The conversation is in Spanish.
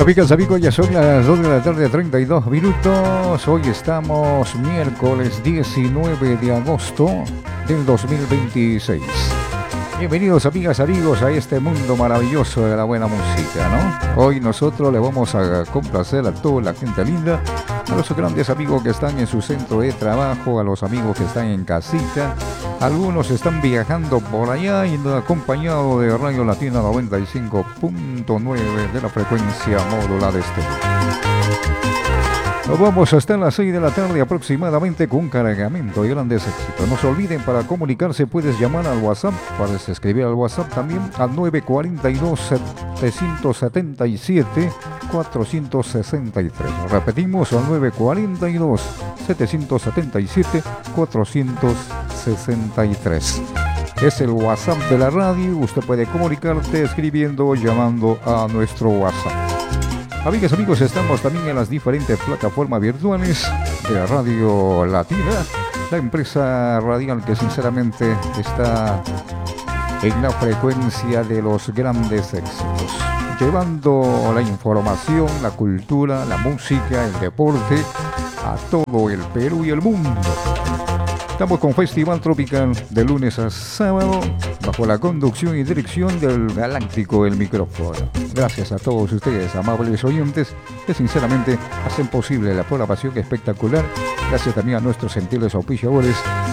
Amigas, amigos, ya son las 2 de la tarde, 32 minutos. Hoy estamos miércoles 19 de agosto del 2026. Bienvenidos, amigas, amigos, a este mundo maravilloso de la buena música, ¿no? Hoy nosotros le vamos a complacer a toda la gente linda, a los grandes amigos que están en su centro de trabajo, a los amigos que están en casita. Algunos están viajando por allá y acompañado de Radio Latina 95.9 de la frecuencia módula de este. Nos vamos hasta las 6 de la tarde aproximadamente con un cargamento de grandes éxitos. No se olviden, para comunicarse puedes llamar al WhatsApp, puedes escribir al WhatsApp también al 942-777-463. Repetimos, al 942-777-463. Es el WhatsApp de la radio. Usted puede comunicarte escribiendo o llamando a nuestro WhatsApp. Amigas, amigos, estamos también en las diferentes plataformas virtuales de la Radio Latina, la empresa radial que sinceramente está en la frecuencia de los grandes éxitos, llevando la información, la cultura, la música, el deporte a todo el Perú y el mundo. Estamos con Festival Tropical de lunes a sábado, bajo la conducción y dirección del Galáctico del Micrófono. Gracias a todos ustedes, amables oyentes, que sinceramente hacen posible la programación espectacular. Gracias también a nuestros gentiles auspiciadores,